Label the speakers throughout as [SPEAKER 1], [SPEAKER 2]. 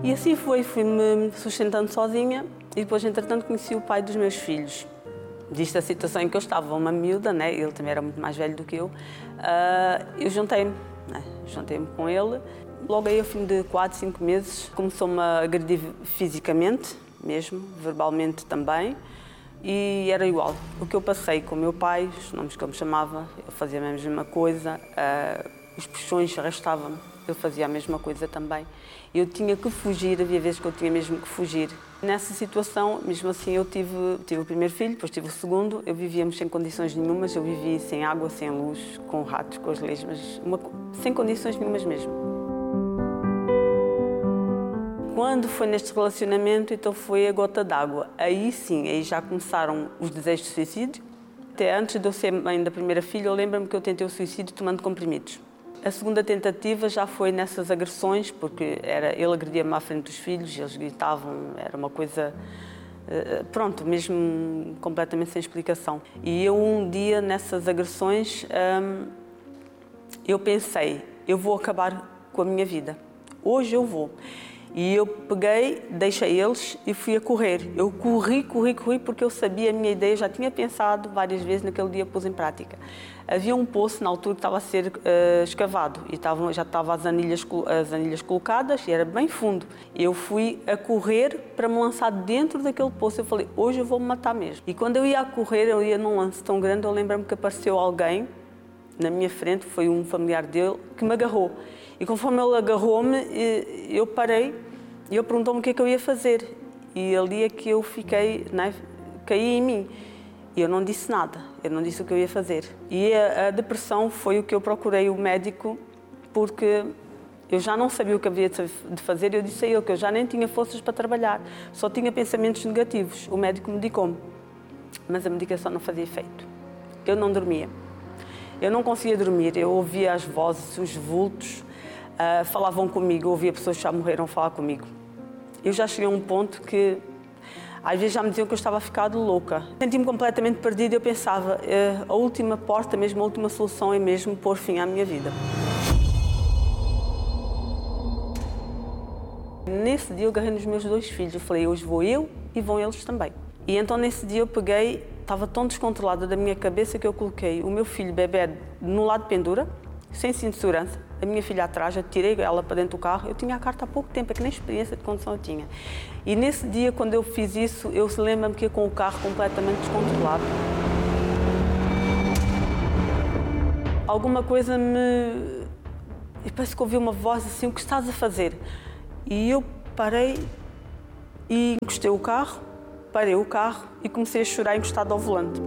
[SPEAKER 1] E assim fui-me sustentando sozinha e depois, entretanto, conheci o pai dos meus filhos. Disto a situação em que eu estava, uma miúda, né? Ele também era muito mais velho do que eu juntei-me, né? Juntei-me com ele. Logo aí, ao fim de 4, 5 meses, começou-me a agredir fisicamente, mesmo, verbalmente também, e era igual. O que eu passei com o meu pai, os nomes que ele me chamava, eu fazia a mesma coisa, os puxões arrastavam-me, eu fazia a mesma coisa também. Eu tinha que fugir, havia vezes que eu tinha mesmo que fugir. Nessa situação, mesmo assim, eu tive o primeiro filho, depois tive o segundo, eu vivíamos sem condições nenhumas, eu vivia sem água, sem luz, com ratos, com as lesmas, sem condições nenhumas mesmo. Quando foi neste relacionamento, então foi a gota d'água. Aí sim, aí já começaram os desejos de suicídio. Até antes de eu ser mãe da primeira filha, eu lembro-me que eu tentei o suicídio tomando comprimidos. A segunda tentativa já foi nessas agressões, porque ele agredia-me à frente dos filhos, eles gritavam, era uma coisa, pronto, mesmo completamente sem explicação. E eu um dia, nessas agressões, eu pensei, eu vou acabar com a minha vida. Hoje eu vou. E eu peguei, deixei eles e fui a correr. Eu corri porque eu sabia a minha ideia, já tinha pensado várias vezes naquele dia, pus em prática. Havia um poço na altura que estava a ser escavado e já estavam as anilhas colocadas e era bem fundo. Eu fui a correr para me lançar dentro daquele poço. Eu falei, hoje eu vou me matar mesmo. E quando eu ia a correr, eu ia num lance tão grande, eu lembro-me que apareceu alguém na minha frente, foi um familiar dele, que me agarrou. E conforme ele agarrou-me, eu parei e ele perguntou-me o que é que eu ia fazer. E ali é que eu fiquei, né, caí em mim. E eu não disse nada, eu não disse o que eu ia fazer. E a depressão foi o que eu procurei o médico, porque eu já não sabia o que havia de fazer. Eu disse a ele que eu já nem tinha forças para trabalhar, só tinha pensamentos negativos. O médico medicou-me, mas a medicação não fazia efeito. Eu não dormia. Eu não conseguia dormir, eu ouvia as vozes, os vultos, falavam comigo, eu ouvia pessoas que já morreram falar comigo. Eu já cheguei a um ponto que, às vezes já me diziam que eu estava ficado louca. Senti-me completamente perdida e eu pensava, a última porta, mesmo a última solução é mesmo pôr fim à minha vida. Nesse dia eu agarrei nos meus 2 filhos, eu falei, hoje vou eu e vão eles também. E então nesse dia eu peguei, estava tão descontrolada da minha cabeça que eu coloquei o meu filho bebê no lado de pendura, sem cinto de segurança, a minha filha atrás, eu tirei ela para dentro do carro. Eu tinha a carta há pouco tempo, é que nem experiência de condução eu tinha. E nesse dia, quando eu fiz isso, eu lembro-me que ia com o carro completamente descontrolado. Alguma coisa me... Eu parece que ouvi uma voz assim, o que estás a fazer? E eu parei e encostei o carro, parei o carro e comecei a chorar encostado ao volante.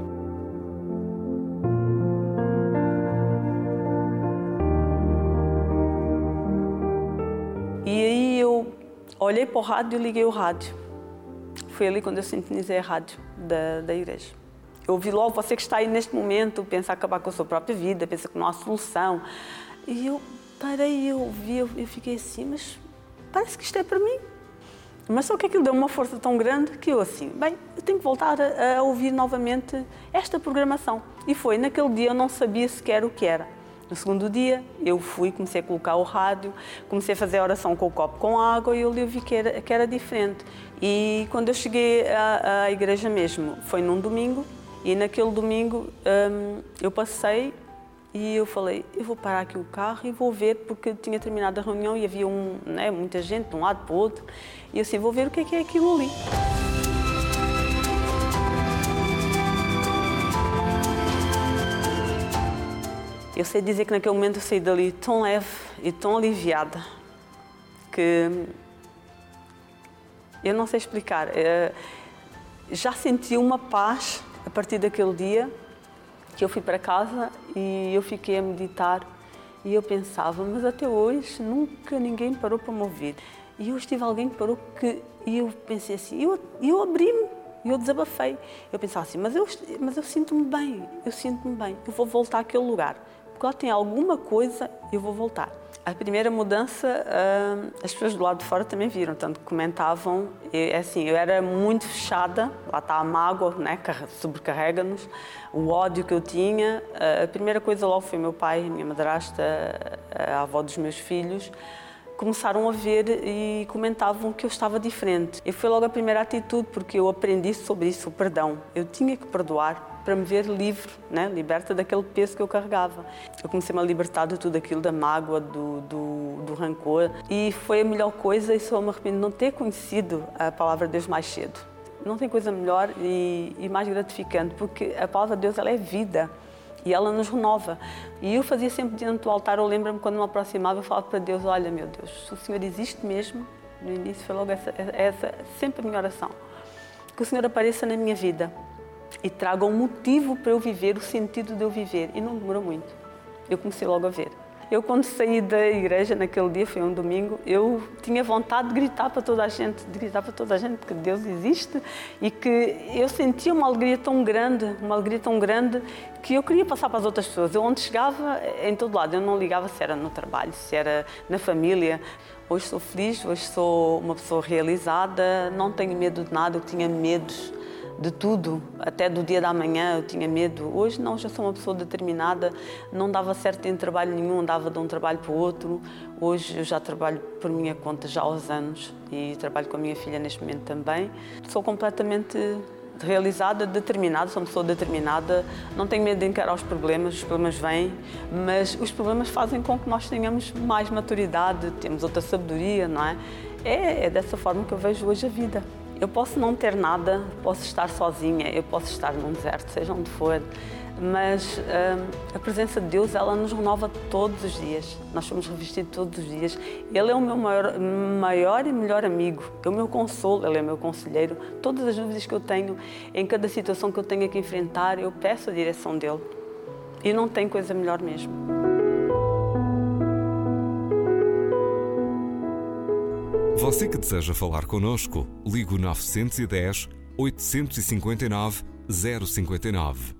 [SPEAKER 1] E aí eu olhei para o rádio e liguei o rádio. Foi ali quando eu sintonizei a rádio da igreja. Eu ouvi logo, você que está aí neste momento, pensa acabar com a sua própria vida, pensa que não há solução. E eu parei, eu ouvi, eu fiquei assim, mas parece que isto é para mim. Mas só que aquilo deu uma força tão grande que eu assim, bem, eu tenho que voltar a ouvir novamente esta programação. E foi, naquele dia eu não sabia sequer o que era. No segundo dia, eu fui, comecei a colocar o rádio, comecei a fazer a oração com o copo com água e eu vi que era diferente. E quando eu cheguei à igreja mesmo, foi num domingo, e naquele domingo eu passei e eu falei, eu vou parar aqui o carro e vou ver, porque tinha terminado a reunião e havia muita gente de um lado para o outro, e eu assim, vou ver o que é aquilo ali. Eu sei dizer que naquele momento eu saí dali tão leve e tão aliviada que eu não sei explicar. Já senti uma paz a partir daquele dia que eu fui para casa e eu fiquei a meditar e eu pensava, mas até hoje nunca ninguém parou para me ouvir. E hoje tive alguém que parou e eu pensei assim, eu abri-me, eu desabafei. Eu pensava assim, mas eu sinto-me bem, eu vou voltar àquele lugar. Porque lá tem alguma coisa, eu vou voltar. A primeira mudança, as pessoas do lado de fora também viram, tanto que comentavam, eu era muito fechada, lá está a mágoa, né, sobrecarrega-nos, o ódio que eu tinha. A primeira coisa logo foi meu pai, a minha madrasta, a avó dos meus filhos, começaram a ver e comentavam que eu estava diferente. E foi logo a primeira atitude, porque eu aprendi sobre isso, o perdão. Eu tinha que perdoar para me ver livre, né? Liberta daquele peso que eu carregava. Eu comecei-me a libertar de tudo aquilo, da mágoa, do rancor. E foi a melhor coisa, e só me arrependo de não ter conhecido a palavra de Deus mais cedo. Não tem coisa melhor e mais gratificante, porque a palavra de Deus, ela é vida. E ela nos renova. E eu fazia sempre diante do altar, eu lembro-me quando me aproximava, eu falava para Deus, olha, meu Deus, se o Senhor existe mesmo, no início foi logo essa sempre a minha oração, que o Senhor apareça na minha vida e traga um motivo para eu viver, o sentido de eu viver. E não demorou muito, eu comecei logo a ver. Eu, quando saí da igreja, naquele dia, foi um domingo, eu tinha vontade de gritar para toda a gente, que Deus existe, e que eu sentia uma alegria tão grande, que eu queria passar para as outras pessoas. Eu, onde chegava, em todo lado, eu não ligava se era no trabalho, se era na família. Hoje sou feliz, hoje sou uma pessoa realizada, não tenho medo de nada, eu tinha medos de tudo, até do dia da manhã eu tinha medo. Hoje não, já sou uma pessoa determinada, não dava certo em trabalho nenhum, andava de um trabalho para o outro. Hoje eu já trabalho por minha conta já há uns anos e trabalho com a minha filha neste momento também. Sou completamente realizada, determinada, sou uma pessoa determinada, não tenho medo de encarar os problemas vêm, mas os problemas fazem com que nós tenhamos mais maturidade, temos outra sabedoria, não é? É dessa forma que eu vejo hoje a vida. Eu posso não ter nada, posso estar sozinha, eu posso estar num deserto, seja onde for, mas a presença de Deus, ela nos renova todos os dias. Nós somos revestidos todos os dias. Ele é o meu maior e melhor amigo, é o meu consolo, ele é o meu conselheiro. Todas as dúvidas que eu tenho, em cada situação que eu tenho que enfrentar, eu peço a direção dele. E não tem coisa melhor mesmo.
[SPEAKER 2] Você que deseja falar connosco, ligue o 910 859 059.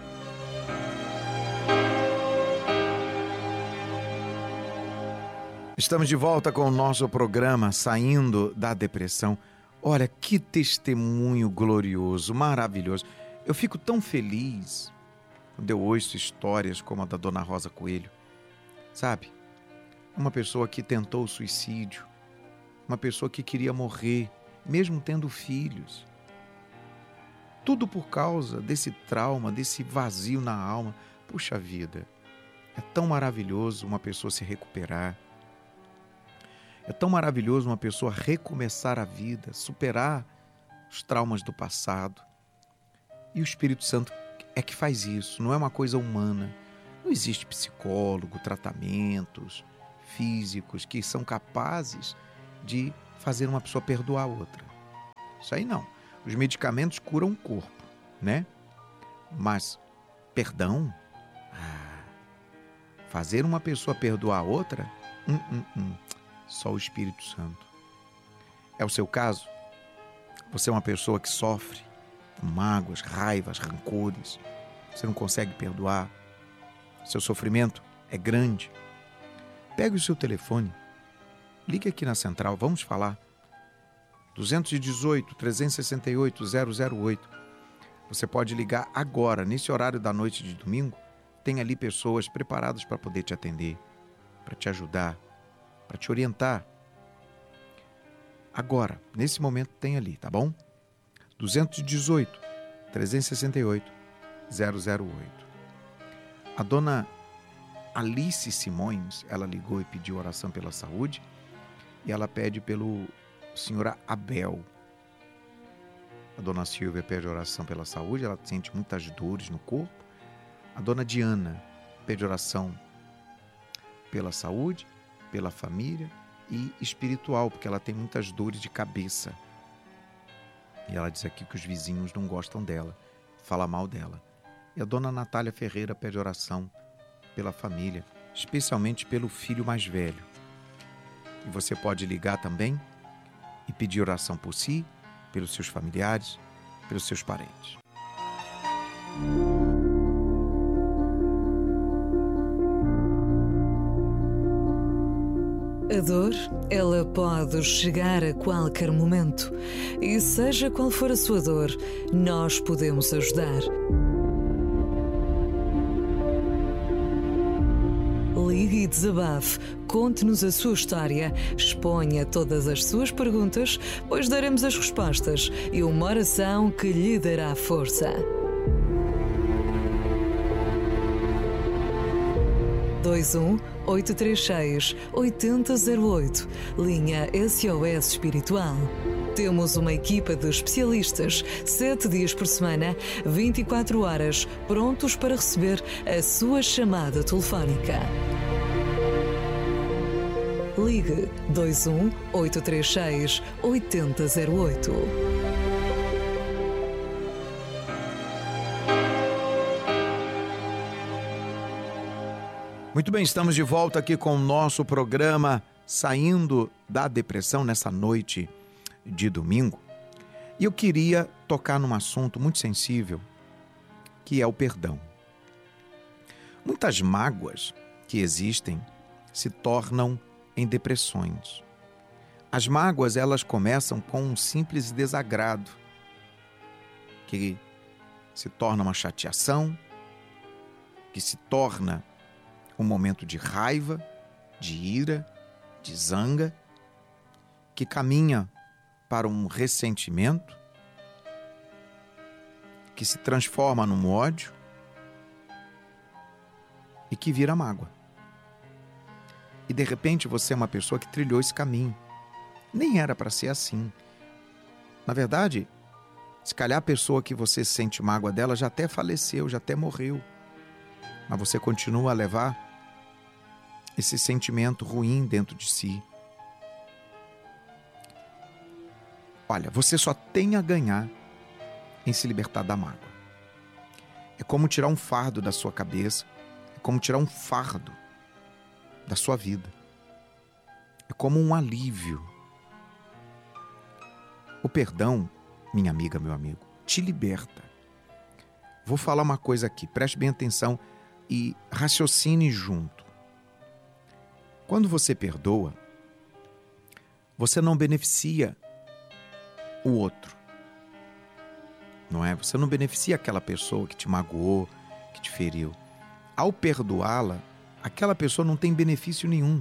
[SPEAKER 3] Estamos de volta com o nosso programa Saindo da Depressão. Olha, que testemunho glorioso, maravilhoso. Eu fico tão feliz quando eu ouço histórias como a da Dona Rosa Coelho. Sabe? Uma pessoa que tentou o suicídio, uma pessoa que queria morrer, mesmo tendo filhos. Tudo por causa desse trauma, desse vazio na alma. Puxa vida, é tão maravilhoso uma pessoa se recuperar. É tão maravilhoso uma pessoa recomeçar a vida, superar os traumas do passado. E o Espírito Santo é que faz isso, não é uma coisa humana. Não existe psicólogo, tratamentos físicos que são capazes de fazer uma pessoa perdoar a outra. Isso aí não. Os medicamentos curam o corpo, né? Mas perdão? Fazer uma pessoa perdoar a outra? Só o Espírito Santo. É o seu caso? Você é uma pessoa que sofre com mágoas, raivas, rancores. Você não consegue perdoar. Seu sofrimento é grande. Pegue o seu telefone. Ligue aqui na central, vamos falar. 218-368-008. Você pode ligar agora, nesse horário da noite de domingo. Tem ali pessoas preparadas para poder te atender, para te ajudar, para te orientar. Agora, nesse momento tem ali, tá bom? 218-368-008. A dona Alice Simões, ela ligou e pediu oração pela saúde. E ela pede pelo senhor Abel. A dona Silvia pede oração pela saúde, ela sente muitas dores no corpo. A dona Diana pede oração pela saúde, pela família e espiritual, porque ela tem muitas dores de cabeça. E ela diz aqui que os vizinhos não gostam dela, fala mal dela. E a dona Natália Ferreira pede oração pela família, especialmente pelo filho mais velho. E você pode ligar também e pedir oração por si, pelos seus familiares, pelos seus parentes.
[SPEAKER 4] A dor, ela pode chegar a qualquer momento. E seja qual for a sua dor, nós podemos ajudar. Ligue e desabafe. Conte-nos a sua história. Exponha todas as suas perguntas, pois daremos as respostas e uma oração que lhe dará força. 21-836-8008. Linha SOS Espiritual. Temos uma equipa de especialistas, 7 dias por semana, 24 horas, prontos para receber a sua chamada telefónica. Ligue 21-836-8008.
[SPEAKER 3] Muito bem, estamos de volta aqui com o nosso programa Saindo da Depressão nessa noite de domingo. E eu queria tocar num assunto muito sensível, que é o perdão. Muitas mágoas que existem se tornam em depressões. As mágoas, elas começam com um simples desagrado, que se torna uma chateação, que se torna um momento de raiva, de ira, de zanga, que caminha para um ressentimento, que se transforma num ódio e que vira mágoa. E de repente você é uma pessoa que trilhou esse caminho. Nem era para ser assim. Na verdade, se calhar a pessoa que você sente mágoa dela já até faleceu, já até morreu. Mas você continua a levar esse sentimento ruim dentro de si. Olha, você só tem a ganhar em se libertar da mágoa. É como tirar um fardo da sua cabeça, é como tirar um fardo da sua vida. É como um alívio. O perdão, minha amiga, meu amigo, te liberta. Vou falar uma coisa aqui, preste bem atenção e raciocine junto. Quando você perdoa, você não beneficia o outro, não é? Você não beneficia aquela pessoa que te magoou, que te feriu. Ao perdoá-la, aquela pessoa não tem benefício nenhum.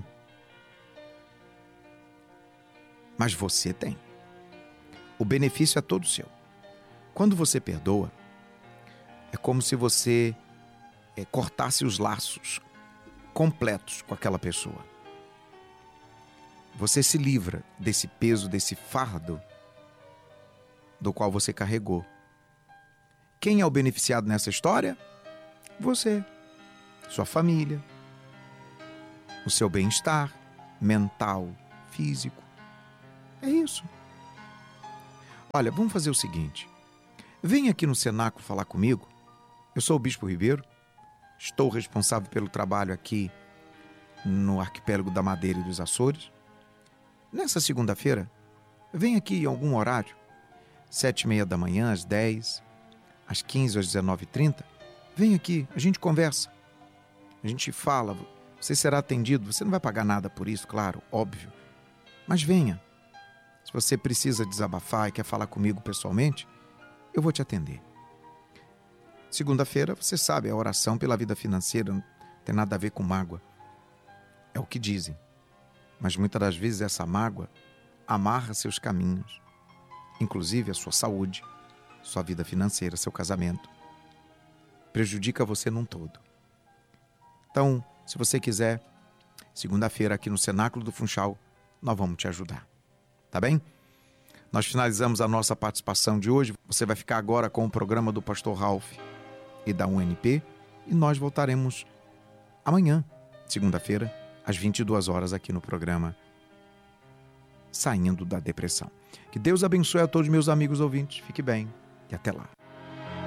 [SPEAKER 3] Mas você tem. O benefício é todo seu. Quando você perdoa, é como se você cortasse os laços completos com aquela pessoa. Você se livra desse peso, desse fardo do qual você carregou. Quem é o beneficiado nessa história? Você, sua família, o seu bem-estar mental, físico. É isso. Olha, vamos fazer o seguinte. Vem aqui no cenáculo falar comigo. Eu sou o Bispo Ribeiro. Estou responsável pelo trabalho aqui no Arquipélago da Madeira e dos Açores. Nessa segunda-feira, vem aqui em algum horário, 7h30 da manhã, às 10, às 15 ou às 19h30. Vem aqui, a gente conversa, a gente fala, você será atendido, você não vai pagar nada por isso, claro, óbvio. Mas venha, se você precisa desabafar e quer falar comigo pessoalmente, eu vou te atender. Segunda-feira, você sabe, a oração pela vida financeira não tem nada a ver com mágoa. É o que dizem. Mas muitas das vezes essa mágoa amarra seus caminhos, inclusive a sua saúde, sua vida financeira, seu casamento. Prejudica você num todo. Então, se você quiser, segunda-feira aqui no Cenáculo do Funchal, nós vamos te ajudar. Tá bem? Nós finalizamos a nossa participação de hoje. Você vai ficar agora com o programa do Pastor Ralph e da UNP e nós voltaremos amanhã, segunda-feira, às 22 horas aqui no programa Saindo da Depressão. Que Deus abençoe a todos meus amigos ouvintes. Fique bem e até lá.